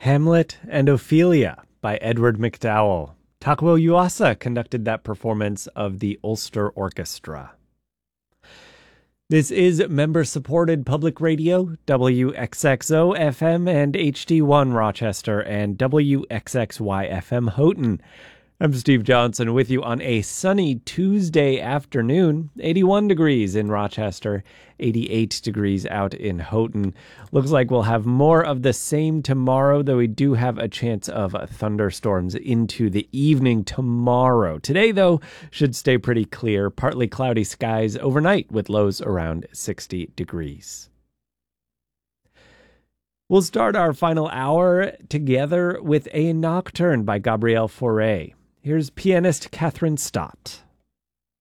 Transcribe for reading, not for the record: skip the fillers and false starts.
Hamlet and Ophelia by Edward MacDowell. Takuo Yuasa conducted that performance of the Ulster Orchestra. This is member-supported public radio, WXXO FM and HD1 Rochester and WXXY FM Houghton. I'm Steve Johnson with you on a sunny Tuesday afternoon. 81 degrees in Rochester, 88 degrees out in Houghton. Looks like we'll have more of the same tomorrow, though we do have a chance of thunderstorms into the evening tomorrow. Today, though, should stay pretty clear. Partly cloudy skies overnight with lows around 60 degrees. We'll start our final hour together with a nocturne by Gabriel Fauré. Here's pianist Catherine Stott.